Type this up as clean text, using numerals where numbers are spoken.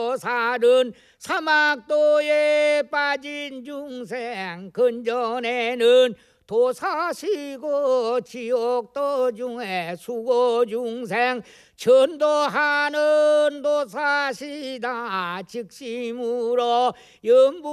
도살은 사막도에 빠진 중생 근전에는 도사시고 지옥도 중에 수고 중생 전도하는 도사시다 즉심으로 연부